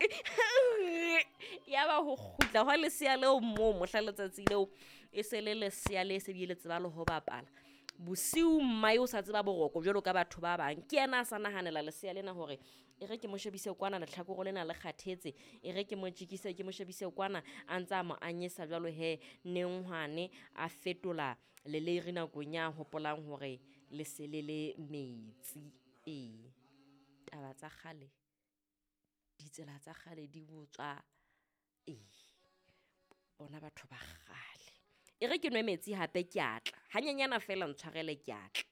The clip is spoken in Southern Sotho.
ya ba ho kgutla hwa lesea leo mo mohla letsatsi leo e se le lesea le se bile tseba le ho bapala bosiu mmae o sa tseba boroko jwalo ka batho ba bang ke yena a sa nahanela lesea lena hore e re ke mo shebise kwana letlhakoro lena le kgathetse e re ke mo tjekise ke mo shebise kwana a ntsa mo anyesa jwalo he nengwane a fetola le re nakong ya hopolang hore le se le metsi taba tsa kgale ditsela tsa kgale di botswa bona batho ba kgale e re ke nwe metsi hape ke atla hanyenyana fela ntshwarele ke atla